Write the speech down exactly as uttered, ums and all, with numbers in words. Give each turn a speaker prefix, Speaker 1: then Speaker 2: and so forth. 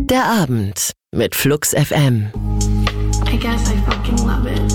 Speaker 1: Der Abend mit Flux F M.
Speaker 2: I guess I fucking love it.